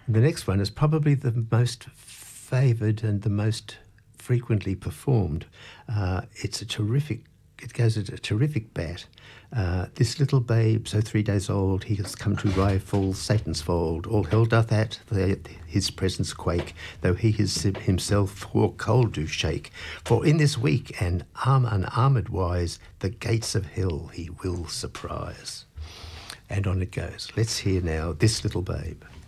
The next one is probably the most favoured and the most frequently performed. It goes at a terrific bat. This little babe, so 3 days old, he has come to rifle Satan's fold. All hell doth at his presence quake, though he himself for cold do shake. For in this week and unarmoured wise, the gates of hell he will surprise. And on it goes. Let's hear now This Little Babe.